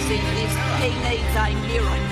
Representatives, he needs a miracle.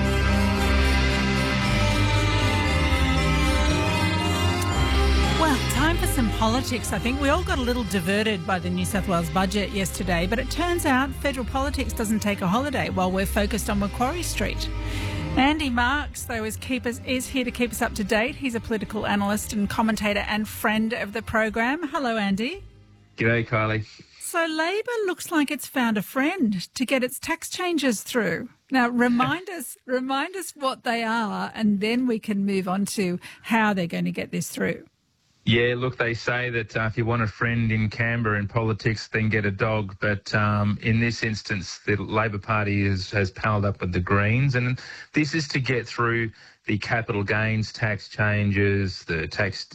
Well, time for some politics. I think we all got a little diverted by the New South Wales budget yesterday, but it turns out federal politics doesn't take a holiday while we're focused on Macquarie Street. Andy Marks, though, is here to keep us up to date. He's a political analyst and commentator and friend of the program. Hello, Andy. G'day, Kylie. So Labor looks like it's found a friend to get its tax changes through. Now, remind us what they are, and then we can move on to how they're going to get this through. Yeah, look, they say that if you want a friend in Canberra in politics, then get a dog. But in this instance, the Labor Party has palled up with the Greens, and this is to get through the capital gains tax changes, the tax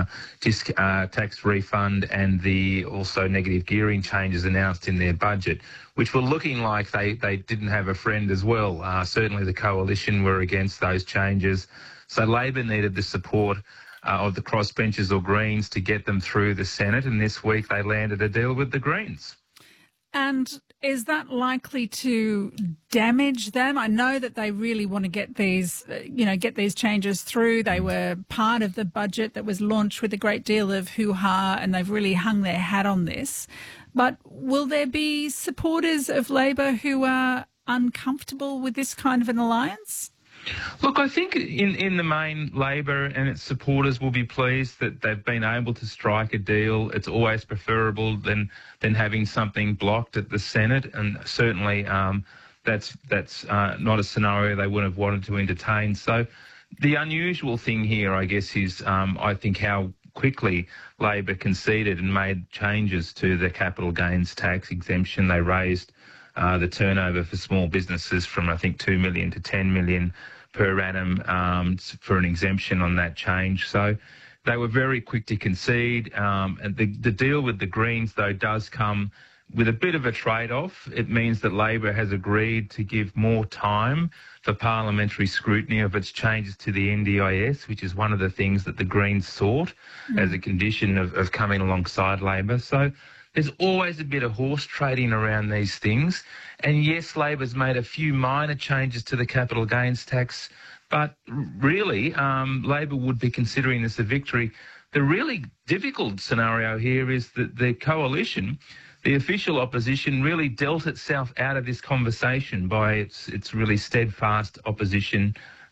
refund, and the also negative gearing changes announced in their budget, which were looking like they didn't have a friend as well. Certainly the Coalition were against those changes. So Labor needed the support of the crossbenchers or Greens to get them through the Senate, and this week they landed a deal with the Greens. And is that likely to damage them? I know that they really want to get these changes through. They were part of the budget that was launched with a great deal of hoo-ha, and they've really hung their hat on this. But will there be supporters of Labor who are uncomfortable with this kind of an alliance? Look, I think in the main, Labor and its supporters will be pleased that they've been able to strike a deal. It's always preferable than having something blocked at the Senate, and certainly that's not a scenario they would have wanted to entertain. So the unusual thing here, I guess, is I think how quickly Labor conceded and made changes to the capital gains tax exemption. They raised the turnover for small businesses from, I think, 2 million to 10 million per annum for an exemption on that change. So they were very quick to concede. And the deal with the Greens, though, does come with a bit of a trade-off. It means that Labor has agreed to give more time for parliamentary scrutiny of its changes to the NDIS, which is one of the things that the Greens sought as a condition of coming alongside Labor. So there's always a bit of horse trading around these things. And yes, Labor's made a few minor changes to the capital gains tax, but really Labor would be considering this a victory. The really difficult scenario here is that the Coalition, the official opposition, really dealt itself out of this conversation by its really steadfast opposition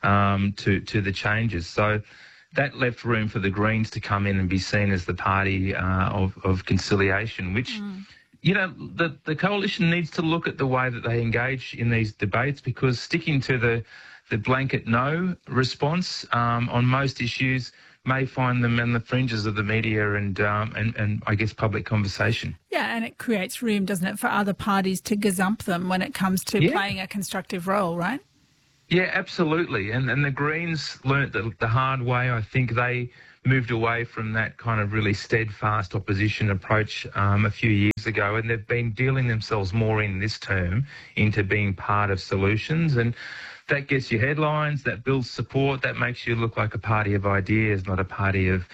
to the changes. So that left room for the Greens to come in and be seen as the party of conciliation, which, you know, the Coalition needs to look at the way that they engage in these debates, because sticking to the blanket no response on most issues may find them in the fringes of the media and I guess public conversation. Yeah, and it creates room, doesn't it, for other parties to gazump them when it comes to playing a constructive role, right? Yeah, absolutely. And the Greens learnt the hard way. I think they moved away from that kind of really steadfast opposition approach a few years ago, and they've been dealing themselves more in this term into being part of solutions. And that gets you headlines, that builds support, that makes you look like a party of ideas, not a party of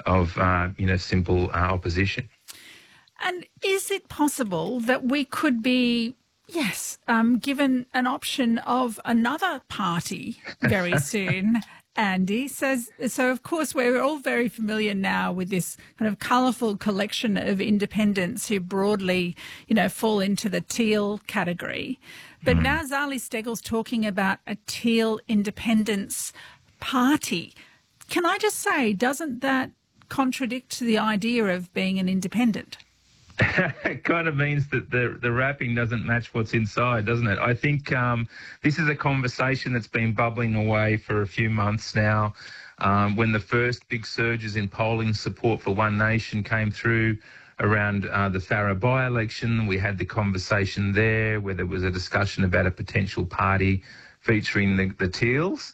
simple opposition. And is it possible that we could be given an option of another party very soon, Andy? So of course, we're all very familiar now with this kind of colourful collection of independents who broadly, fall into the teal category. But now Zali Steggall's talking about a teal independence party. Can I just say, doesn't that contradict the idea of being an independent? It kind of means that the wrapping doesn't match what's inside, doesn't it? I think this is a conversation that's been bubbling away for a few months now. When the first big surges in polling support for One Nation came through around the Farrer by-election, we had the conversation there where there was a discussion about a potential party featuring the Teals.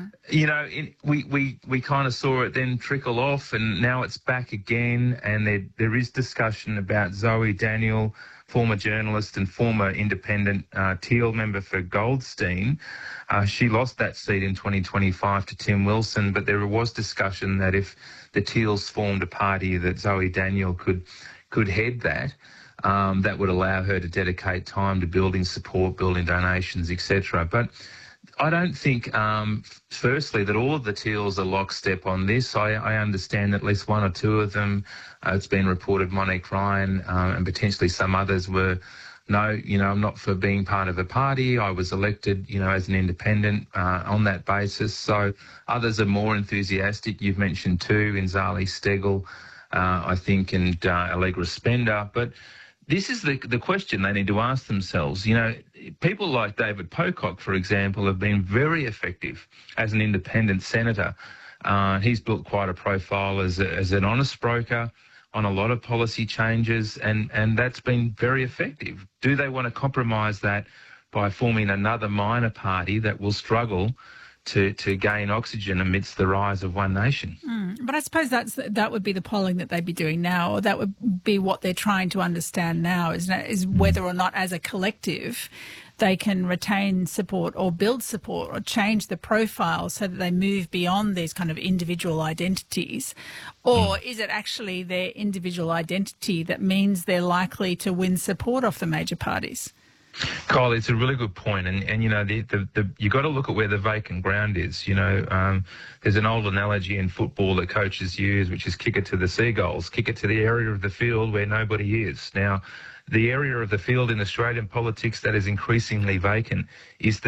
We kind of saw it then trickle off, and now it's back again, and there is discussion about Zoe Daniel, former journalist and former independent Teal member for Goldstein. She lost that seat in 2025 to Tim Wilson, but there was discussion that if the Teals formed a party, that Zoe Daniel could head that. that would allow her to dedicate time to building support, building donations, etc. But I don't think, firstly, that all of the Teals are lockstep on this. I understand at least one or two of them, it's been reported Monique Ryan and potentially some others were, no, I'm not for being part of a party. I was elected, as an independent on that basis. So others are more enthusiastic. You've mentioned two, Inzali Steggall, I think, and Allegra Spender. But this is the question they need to ask themselves. People like David Pocock, for example, have been very effective as an independent senator. He's built quite a profile as an honest broker on a lot of policy changes, and that's been very effective. Do they want to compromise that by forming another minor party that will struggle to gain oxygen amidst the rise of One Nation? But I suppose that would be the polling that they'd be doing now, or that would be what they're trying to understand now, is whether or not as a collective they can retain support or build support or change the profile so that they move beyond these kind of individual identities. Or is it actually their individual identity that means they're likely to win support off the major parties? Kyle, it's a really good point, and you got to look at where the vacant ground is. There's an old analogy in football that coaches use, which is kick it to the seagulls, kick it to the area of the field where nobody is. Now, the area of the field in Australian politics that is increasingly vacant is the